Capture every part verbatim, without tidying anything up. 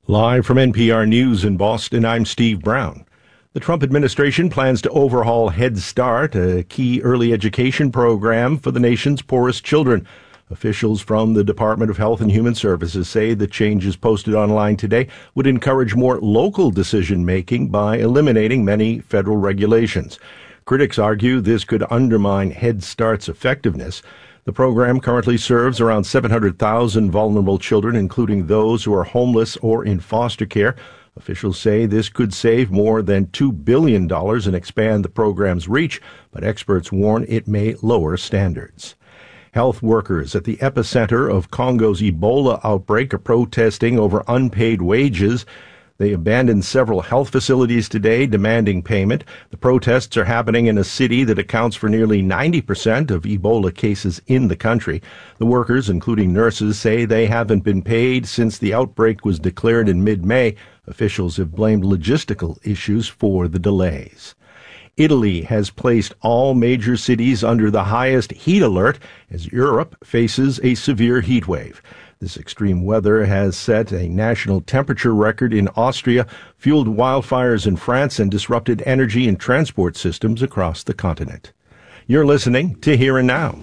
Live from N P R News in Boston, I'm Steve Brown. The Trump administration plans to overhaul Head Start, a key early education program for the nation's poorest children. Officials from the Department of Health and Human Services say the changes posted online today would encourage more local decision-making by eliminating many federal regulations. Critics argue this could undermine Head Start's effectiveness. The program currently serves around seven hundred thousand vulnerable children, including those who are homeless or in foster care. Officials say this could save more than two billion dollars and expand the program's reach, but experts warn it may lower standards. Health workers at the epicenter of Congo's Ebola outbreak are protesting over unpaid wages. They abandoned several health facilities today, demanding payment. The protests are happening in a city that accounts for nearly ninety percent of Ebola cases in the country. The workers, including nurses, say they haven't been paid since the outbreak was declared in mid-May. Officials have blamed logistical issues for the delays. Italy has placed all major cities under the highest heat alert as Europe faces a severe heat wave. This extreme weather has set a national temperature record in Austria, fueled wildfires in France, and disrupted energy and transport systems across the continent. You're listening to Here and Now.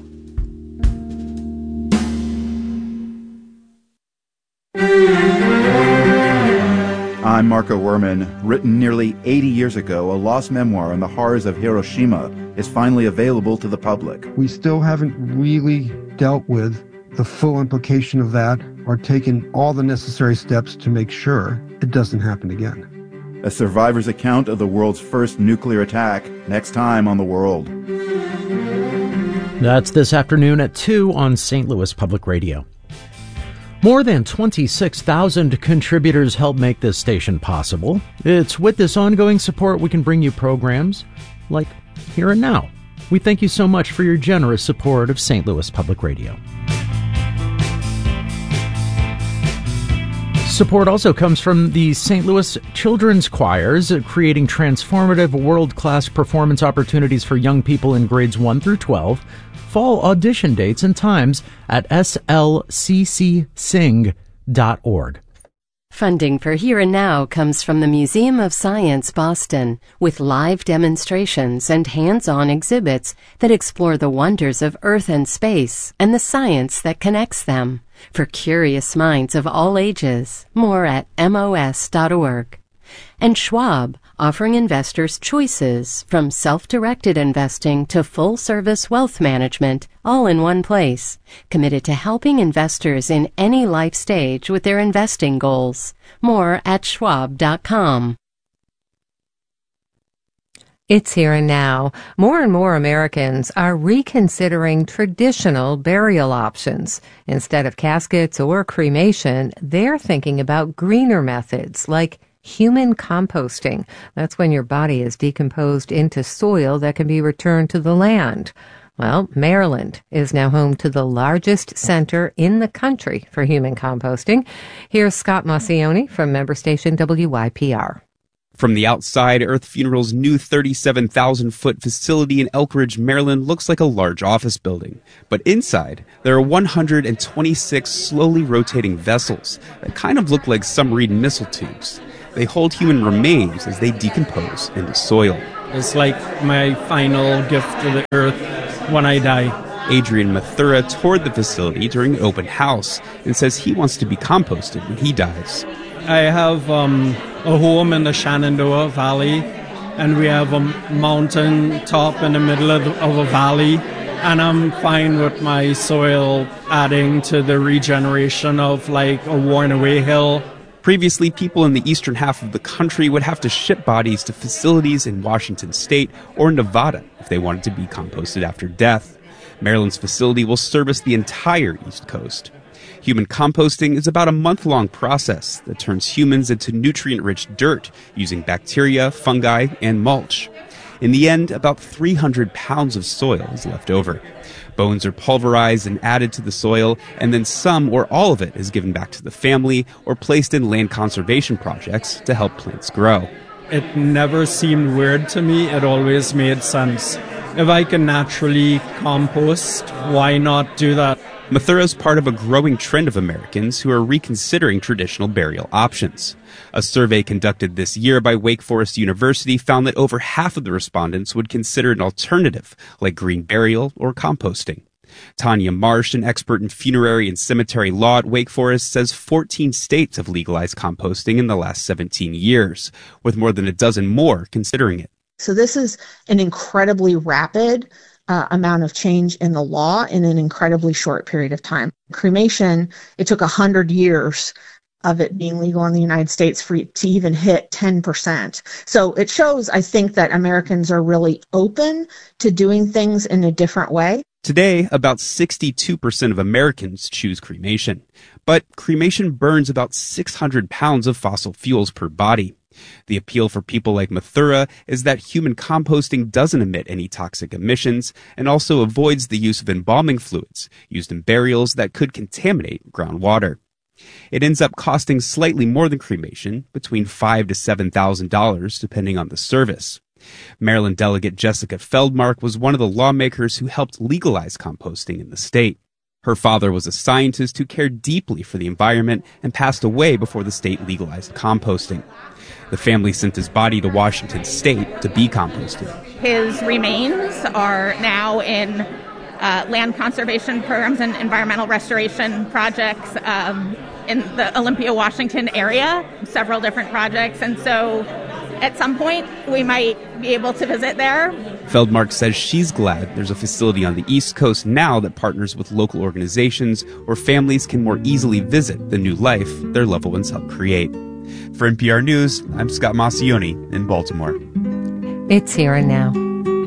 I'm Marco Werman. Written nearly eighty years ago, a lost memoir on the horrors of Hiroshima is finally available to the public. We still haven't really dealt with the full implication of that or taken all the necessary steps to make sure it doesn't happen again. A survivor's account of the world's first nuclear attack, next time on The World. That's this afternoon at two on Saint Louis Public Radio. More than twenty-six thousand contributors help make this station possible. It's with this ongoing support we can bring you programs like Here and Now. We thank you so much for your generous support of Saint Louis Public Radio. Support also comes from the Saint Louis Children's Choirs, creating transformative world-class performance opportunities for young people in grades one through twelve. Fall audition dates and times at s l c c sing dot org. Funding for Here and Now comes from the Museum of Science, Boston, with live demonstrations and hands-on exhibits that explore the wonders of Earth and space and the science that connects them. For curious minds of all ages, more at m o s dot org. And Schwab, offering investors choices from self-directed investing to full-service wealth management, all in one place. Committed to helping investors in any life stage with their investing goals. More at schwab dot com. It's Here and Now. More and more Americans are reconsidering traditional burial options. Instead of caskets or cremation, they're thinking about greener methods like human composting. That's when your body is decomposed into soil that can be returned to the land. Well, Maryland is now home to the largest center in the country for human composting. Here's Scott Maucione from member station W Y P R. From the outside, Earth Funeral's new thirty-seven thousand foot facility in Elkridge, Maryland looks like a large office building. But inside, there are one hundred twenty-six slowly rotating vessels that kind of look like submarine missile tubes. They hold human remains as they decompose into soil. It's like my final gift to the earth when I die. Adrian Mathura toured the facility during an open house and says he wants to be composted when he dies. I have um, a home in the Shenandoah Valley, and we have a mountain top in the middle of, the, of a valley, and I'm fine with my soil adding to the regeneration of like a worn-away hill. Previously, people in the eastern half of the country would have to ship bodies to facilities in Washington state or Nevada if they wanted to be composted after death. Maryland's facility will service the entire East Coast. Human composting is about a month-long process that turns humans into nutrient-rich dirt using bacteria, fungi, and mulch. In the end, about three hundred pounds of soil is left over. Bones are pulverized and added to the soil, and then some or all of it is given back to the family or placed in land conservation projects to help plants grow. It never seemed weird to me. It always made sense. If I can naturally compost, why not do that? Mathura is part of a growing trend of Americans who are reconsidering traditional burial options. A survey conducted this year by Wake Forest University found that over half of the respondents would consider an alternative, like green burial or composting. Tanya Marsh, an expert in funerary and cemetery law at Wake Forest, says fourteen states have legalized composting in the last seventeen years, with more than a dozen more considering it. So this is an incredibly rapid uh, amount of change in the law in an incredibly short period of time. Cremation, it took one hundred years of it being legal in the United States for it to even hit ten percent. So it shows, I think, that Americans are really open to doing things in a different way. Today, about sixty-two percent of Americans choose cremation. But cremation burns about six hundred pounds of fossil fuels per body. The appeal for people like Mathura is that human composting doesn't emit any toxic emissions and also avoids the use of embalming fluids used in burials that could contaminate groundwater. It ends up costing slightly more than cremation, between five thousand to seven thousand dollars, depending on the service. Maryland Delegate Jessica Feldmark was one of the lawmakers who helped legalize composting in the state. Her father was a scientist who cared deeply for the environment and passed away before the state legalized composting. The family sent his body to Washington state to be composted. His remains are now in uh, land conservation programs and environmental restoration projects um, in the Olympia, Washington area, several different projects. And so at some point, we might be able to visit there. Feldmark says she's glad there's a facility on the East Coast now that partners with local organizations where families can more easily visit the new life their loved ones helped create. For N P R News, I'm Scott Maucione in Baltimore. It's Here and Now.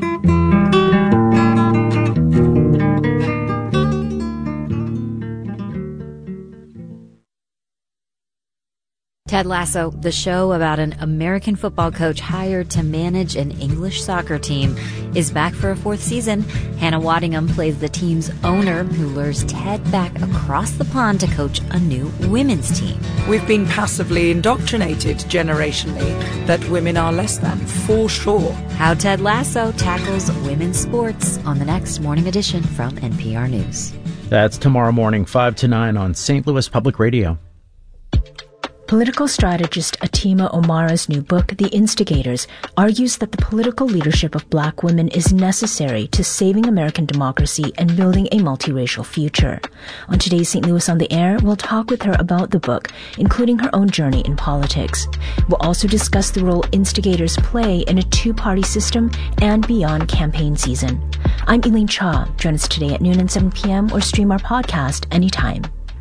Ted Lasso, the show about an American football coach hired to manage an English soccer team, is back for a fourth season. Hannah Waddingham plays the team's owner who lures Ted back across the pond to coach a new women's team. We've been passively indoctrinated generationally that women are less than, for sure. How Ted Lasso tackles women's sports on the next morning edition from N P R News. That's tomorrow morning, five to nine on Saint Louis Public Radio. Political strategist Atima Omara's new book, The Instigators, argues that the political leadership of black women is necessary to saving American democracy and building a multiracial future. On today's Saint Louis on the Air, we'll talk with her about the book, including her own journey in politics. We'll also discuss the role instigators play in a two-party system and beyond campaign season. I'm Elaine Cha. Join us today at noon and seven p.m. or stream our podcast anytime.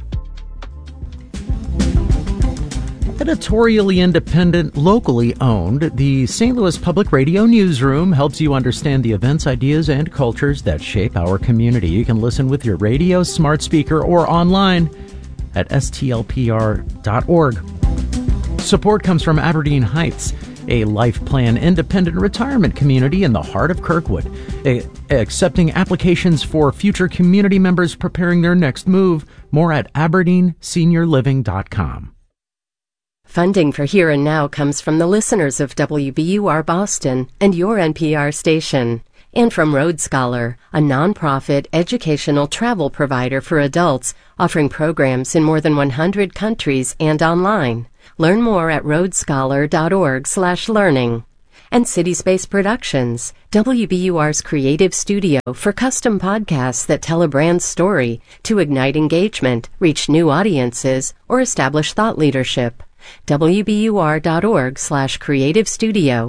Editorially independent, locally owned, the Saint Louis Public Radio Newsroom helps you understand the events, ideas, and cultures that shape our community. You can listen with your radio, smart speaker, or online at S T L P R dot org. Support comes from Aberdeen Heights, a life plan independent retirement community in the heart of Kirkwood, a- accepting applications for future community members preparing their next move. More at aberdeen senior living dot com. Funding for Here and Now comes from the listeners of W B U R Boston and your N P R station, and from Road Scholar, a nonprofit educational travel provider for adults offering programs in more than one hundred countries and online. Learn more at road scholar dot org slash learning. And City Space Productions, W B U R's creative studio for custom podcasts that tell a brand's story to ignite engagement, reach new audiences, or establish thought leadership. W B U R dot org slash creative studio.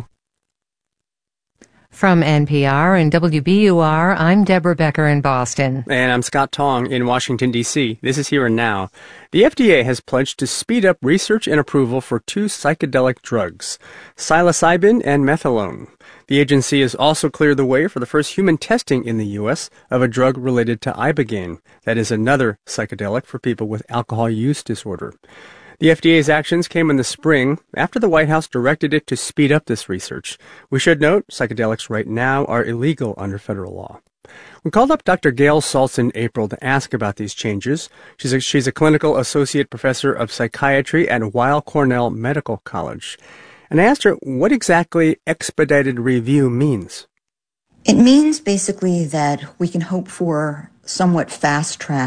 From N P R and W B U R, I'm Deborah Becker in Boston. And I'm Scott Tong in Washington, D C This is Here and Now. The F D A has pledged to speed up research and approval for two psychedelic drugs, psilocybin and methadone. The agency has also cleared the way for the first human testing in the U S of a drug related to ibogaine, that is another psychedelic for people with alcohol use disorder. The F D A's actions came in the spring after the White House directed it to speed up this research. We should note psychedelics right now are illegal under federal law. We called up Doctor Gail Saltz in April to ask about these changes. She's a, she's a clinical associate professor of psychiatry at Weill Cornell Medical College. And I asked her what exactly expedited review means. It means basically that we can hope for somewhat fast-tracked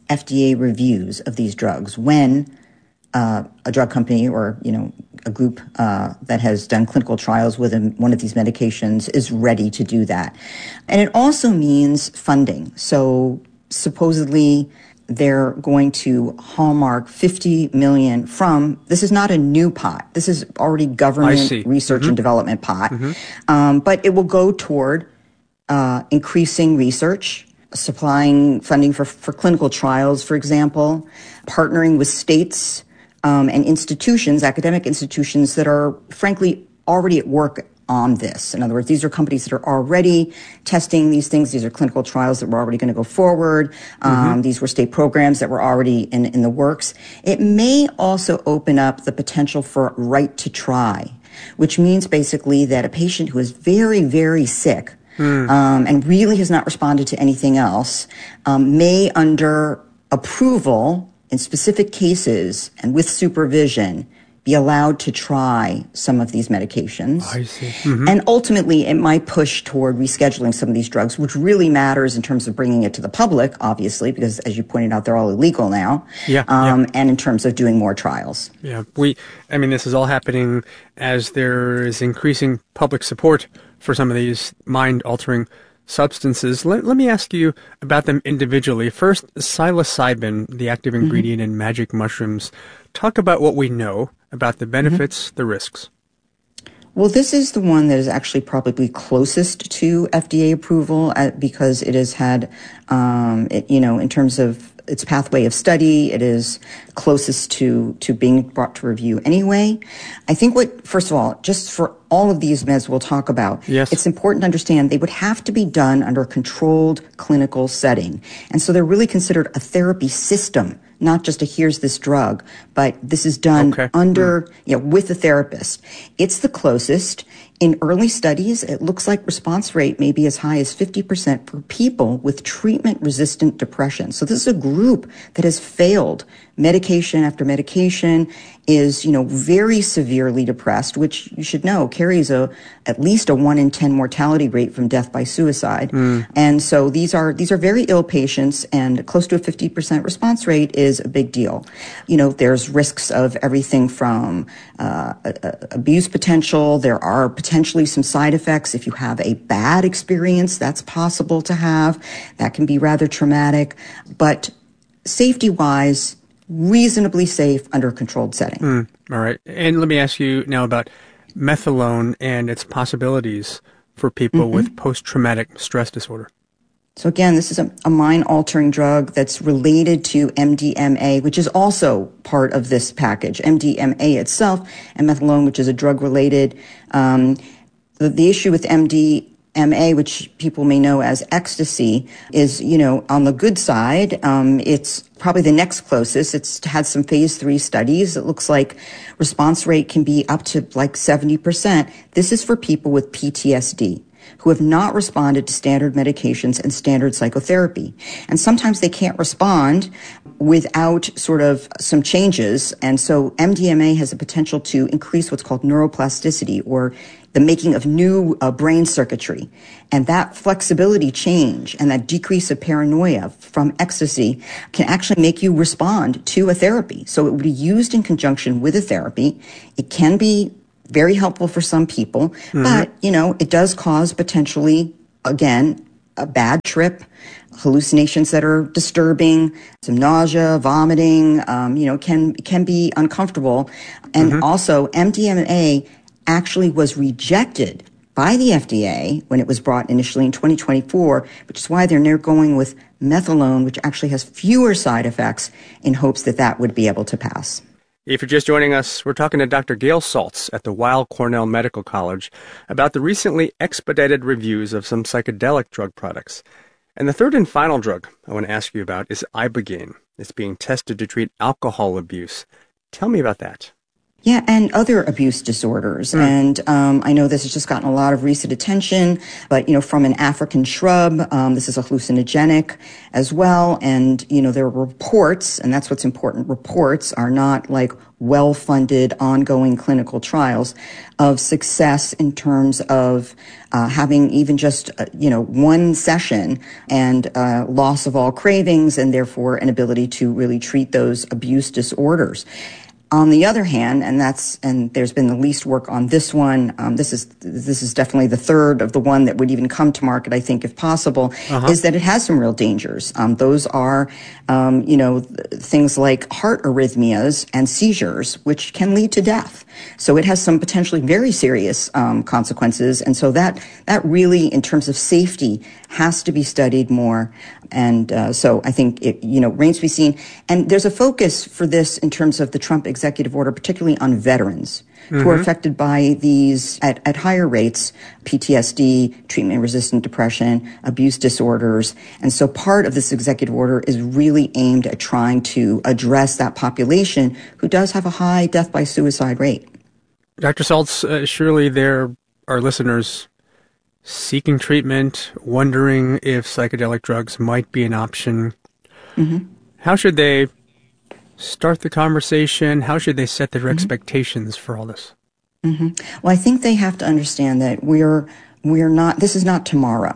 F D A reviews of these drugs when uh, a drug company or, you know, a group uh, that has done clinical trials with one of these medications is ready to do that. And it also means funding. So supposedly they're going to hallmark fifty million dollars from, this is not a new pot. This is already government research mm-hmm. and development pot. Mm-hmm. Um, but it will go toward uh, increasing research, supplying funding for, for clinical trials, for example, partnering with states um, and institutions, academic institutions that are, frankly, already at work on this. In other words, these are companies that are already testing these things. These are clinical trials that were already going to go forward. Um, mm-hmm. These were state programs that were already in, in the works. It may also open up the potential for right to try, which means basically that a patient who is very, very sick mm. um, and really has not responded to anything else um, may, under approval in specific cases and with supervision, be allowed to try some of these medications. I see. Mm-hmm. And ultimately, it might push toward rescheduling some of these drugs, which really matters in terms of bringing it to the public, obviously, because as you pointed out, they're all illegal now. Yeah, um, yeah. And in terms of doing more trials. Yeah, we, I mean, this is all happening as there is increasing public support for some of these mind-altering substances. Let, let me ask you about them individually. First, psilocybin, the active ingredient mm-hmm. in magic mushrooms. Talk about what we know about the benefits, mm-hmm. the risks. Well, this is the one that is actually probably closest to F D A approval uh, because it has had, um, it, you know, in terms of its pathway of study, it is closest to, to being brought to review anyway. I think what, first of all, just for all of these meds we'll talk about, yes. it's important to understand they would have to be done under a controlled clinical setting. And so they're really considered a therapy system, not just a here's this drug, but this is done okay. under, mm. you know, with a therapist. It's the closest. In early studies, it looks like response rate may be as high as fifty percent for people with treatment-resistant depression. So this is a group that has failed medication after medication, is, you know, very severely depressed, which you should know carries a at least a one in ten mortality rate from death by suicide. Mm. And so these are these are very ill patients, and close to a fifty percent response rate is a big deal. You know, there's risks of everything from uh, abuse potential. There are potentially some side effects. If you have a bad experience, that's possible to have. That can be rather traumatic. But safety-wise, reasonably safe under a controlled setting. Mm, all right. And let me ask you now about methadone and its possibilities for people mm-hmm. with post-traumatic stress disorder. So again, this is a, a mind-altering drug that's related to M D M A, which is also part of this package. M D M A itself and methadone, which is a drug-related. Um, the, the issue with M D M A, which people may know as ecstasy, is, you know, on the good side. Um, it's probably the next closest. It's had some phase three studies. It looks like response rate can be up to like seventy percent. This is for people with P T S D who have not responded to standard medications and standard psychotherapy. And sometimes they can't respond without sort of some changes. And so M D M A has the potential to increase what's called neuroplasticity, or the making of new uh, brain circuitry. And that flexibility change and that decrease of paranoia from ecstasy can actually make you respond to a therapy. So it would be used in conjunction with a therapy. It can be very helpful for some people, mm-hmm. but, you know, it does cause potentially, again, a bad trip, hallucinations that are disturbing, some nausea, vomiting, um, you know, can, can be uncomfortable. And mm-hmm. also M D M A actually was rejected by the F D A when it was brought initially in twenty twenty-four, which is why they're now going with methadone, which actually has fewer side effects, in hopes that that would be able to pass. If you're just joining us, we're talking to Doctor Gail Saltz at the Weill Cornell Medical College about the recently expedited reviews of some psychedelic drug products. And the third and final drug I want to ask you about is Ibogaine. It's being tested to treat alcohol abuse. Tell me about that. Yeah, and other abuse disorders. Mm. And um, I know this has just gotten a lot of recent attention, but, you know, from an African shrub, um, this is a hallucinogenic as well. And, you know, there are reports, and that's what's important. Reports are not like well-funded ongoing clinical trials of success in terms of uh, having even just, uh, you know, one session and uh, loss of all cravings and therefore an ability to really treat those abuse disorders. On the other hand, and that's, and there's been the least work on this one, um, this is, this is definitely the third of the one that would even come to market, I think, if possible, uh-huh. is that it has some real dangers. Um, those are, um, you know, th- things like heart arrhythmias and seizures, which can lead to death. So it has some potentially very serious, um, consequences. And so that, that really, in terms of safety, has to be studied more. And uh, so I think it, you know, remains to be seen. And there's a focus for this in terms of the Trump executive order, particularly on veterans mm-hmm. who are affected by these at, at higher rates, P T S D, treatment-resistant depression, abuse disorders. And so part of this executive order is really aimed at trying to address that population who does have a high death by suicide rate. Doctor Saltz, uh, surely there are listeners seeking treatment, wondering if psychedelic drugs might be an option. Mm-hmm. How should they start the conversation? How should they set their mm-hmm. expectations for all this? Mm-hmm. Well, I think they have to understand that we're we're not. This is not tomorrow,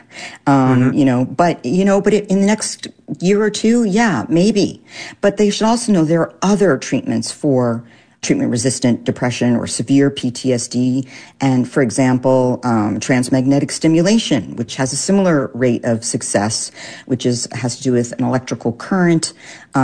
um, mm-hmm. you know. But you know, but it, in the next year or two, yeah, maybe. But they should also know there are other treatments for treatment-resistant depression or severe P T S D, and, for example, um, transmagnetic stimulation, which has a similar rate of success, which is has to do with an electrical current,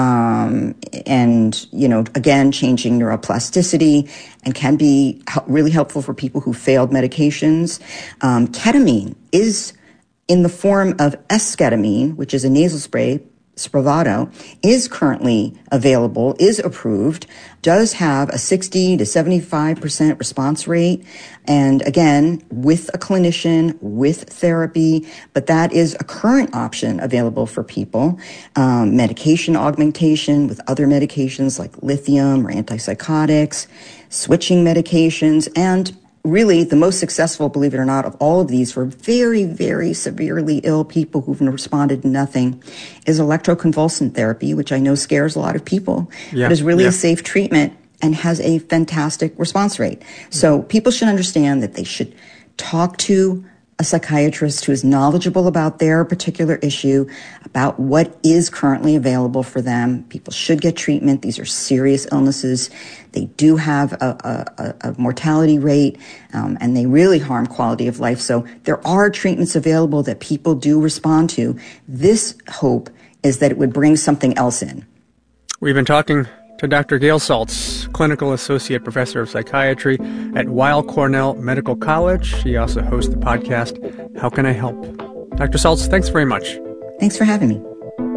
um, and, you know, again, changing neuroplasticity, and can be really helpful for people who failed medications. Um, ketamine is in the form of esketamine, which is a nasal spray, Spravato, is currently available, is approved, does have a sixty to seventy-five percent response rate. And again, with a clinician, with therapy, but that is a current option available for people. Um, medication augmentation with other medications like lithium or antipsychotics, switching medications, and really, the most successful, believe it or not, of all of these for very, very severely ill people who've responded to nothing is electroconvulsant therapy, which I know scares a lot of people, yeah, but is really yeah. a safe treatment and has a fantastic response rate. So people should understand that they should talk to a psychiatrist who is knowledgeable about their particular issue, about what is currently available for them. People should get treatment. These are serious illnesses. They do have a, a, a mortality rate, um, and they really harm quality of life. So there are treatments available that people do respond to. This hope is that it would bring something else in. We've been talking to Doctor Gail Saltz, Clinical Associate Professor of Psychiatry at Weill Cornell Medical College. She also hosts the podcast, How Can I Help? Doctor Saltz, thanks very much. Thanks for having me.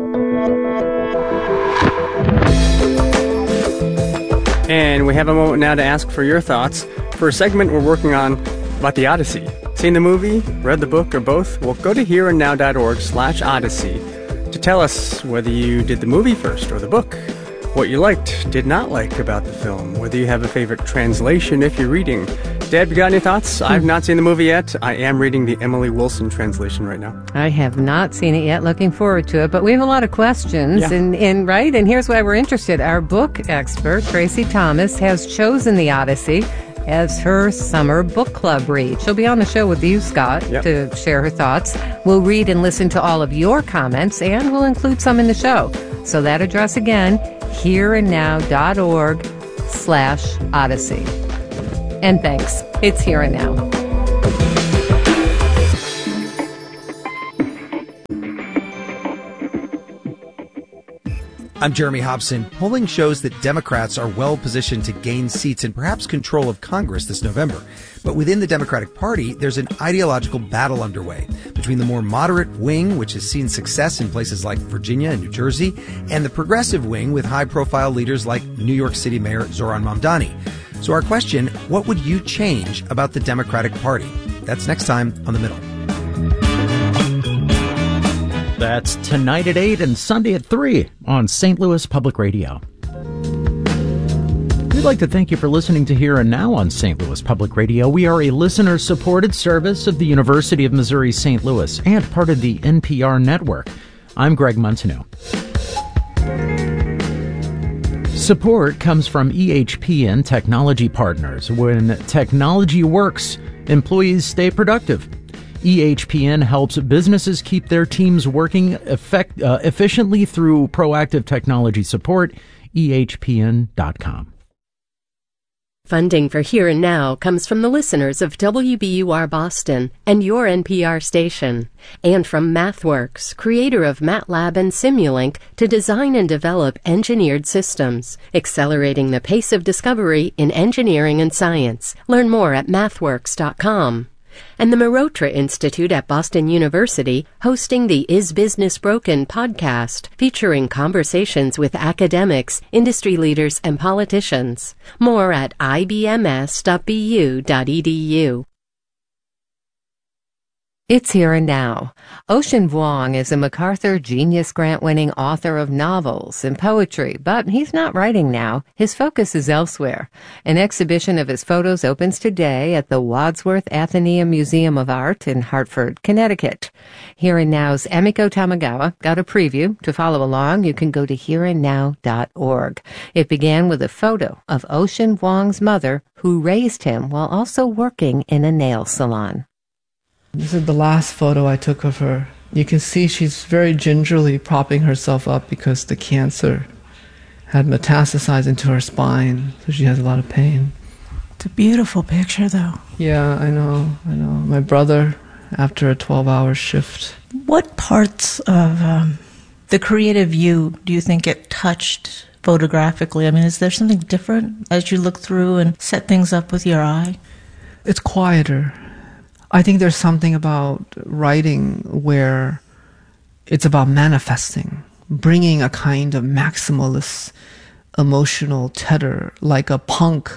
And we have a moment now to ask for your thoughts for a segment we're working on about the Odyssey. Seen the movie, read the book, or both? Well, go to hereandnow.org slash Odyssey to tell us whether you did the movie first or the book, what you liked, did not like about the film, whether you have a favorite translation if you're reading. Deb, you got any thoughts? Hmm. I've not seen the movie yet. I am reading the Emily Wilson translation right now. I have not seen it yet. Looking forward to it. But we have a lot of questions, yeah. and, and right? And here's why we're interested. Our book expert, Tracy Thomas, has chosen the Odyssey as her summer book club read. She'll be on the show with you, Scott, yep. to share her thoughts. We'll read and listen to all of your comments, and we'll include some in the show. So that address again, hereandnow.org slash Odyssey. And thanks. It's Here and Now. I'm Jeremy Hobson. Polling shows that Democrats are well positioned to gain seats and perhaps control of Congress this November. But within the Democratic Party, there's an ideological battle underway between the more moderate wing, which has seen success in places like Virginia and New Jersey, and the progressive wing with high-profile leaders like New York City Mayor Zohran Mamdani. So our question, what would you change about the Democratic Party? That's next time on The Middle. That's tonight at eight and Sunday at three on Saint Louis Public Radio. We'd like to thank you for listening to Here and Now on Saint Louis Public Radio. We are a listener-supported service of the University of Missouri Saint Louis and part of the N P R network. I'm Greg Montaneau. Support comes from E H P N Technology Partners. When technology works, employees stay productive. E H P N helps businesses keep their teams working effect, uh, efficiently through proactive technology support. E H P N dot com. Funding for Here and Now comes from the listeners of W B U R Boston and your N P R station, and from MathWorks, creator of MATLAB and Simulink, to design and develop engineered systems, accelerating the pace of discovery in engineering and science. Learn more at mathworks dot com. And the Marotra Institute at Boston University, hosting the Is Business Broken podcast, featuring conversations with academics, industry leaders, and politicians. More at I B M S dot B U dot E D U. It's Here and Now. Ocean Vuong is a MacArthur Genius Grant-winning author of novels and poetry, but he's not writing now. His focus is elsewhere. An exhibition of his photos opens today at the Wadsworth Atheneum Museum of Art in Hartford, Connecticut. Here and Now's Emiko Tamagawa got a preview. To follow along, you can go to here and now dot org. It began with a photo of Ocean Vuong's mother, who raised him while also working in a nail salon. This is the last photo I took of her. You can see she's very gingerly propping herself up because the cancer had metastasized into her spine, so she has a lot of pain. It's a beautiful picture, though. Yeah, I know, I know. My brother, after a twelve-hour shift. What parts of um, the creative you do you think get touched photographically? I mean, is there something different as you look through and set things up with your eye? It's quieter. I think there's something about writing where it's about manifesting, bringing a kind of maximalist emotional tether, like a punk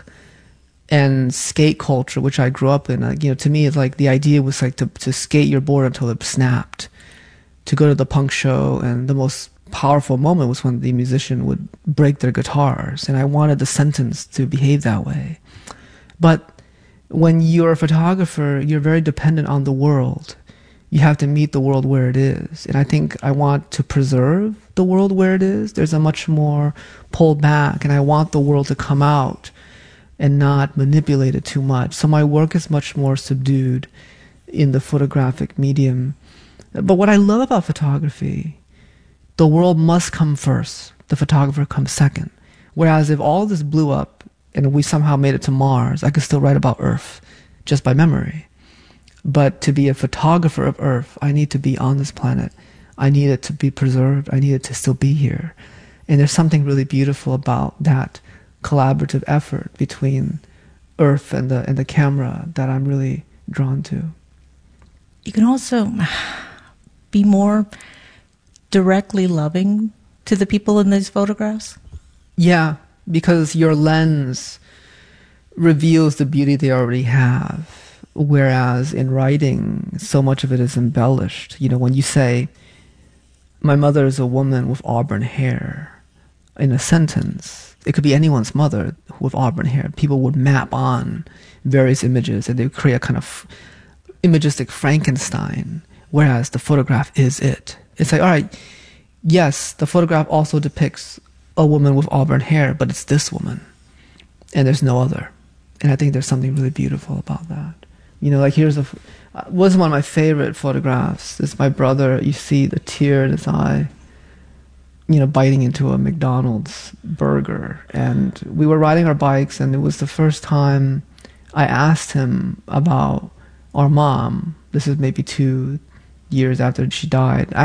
and skate culture, which I grew up in. Like, you know, to me, it's like the idea was like to, to skate your board until it snapped, to go to the punk show, and the most powerful moment was when the musician would break their guitars, and I wanted the sentence to behave that way. But when you're a photographer, you're very dependent on the world. You have to meet the world where it is. And I think I want to preserve the world where it is. There's a much more pulled back, and I want the world to come out and not manipulate it too much. So my work is much more subdued in the photographic medium. But what I love about photography, the world must come first. The photographer comes second. Whereas if all this blew up, and we somehow made it to Mars, I could still write about Earth just by memory. But to be a photographer of Earth, I need to be on this planet. I need it to be preserved. I need it to still be here. And there's something really beautiful about that collaborative effort between Earth and the and the camera that I'm really drawn to. You can also be more directly loving to the people in these photographs? Yeah. Because your lens reveals the beauty they already have, whereas in writing, so much of it is embellished. You know, when you say, my mother is a woman with auburn hair, in a sentence, it could be anyone's mother with auburn hair. People would map on various images, and they would create a kind of imagistic Frankenstein, whereas the photograph is it. It's like, all right, yes, the photograph also depicts a woman with auburn hair, but it's this woman, and there's no other. And I think there's something really beautiful about that. You know, like here's a, uh, was one of my favorite photographs. It's my brother. You see the tear in his eye, you know, biting into a McDonald's burger. And we were riding our bikes, and it was the first time I asked him about our mom. This is maybe two years after she died. I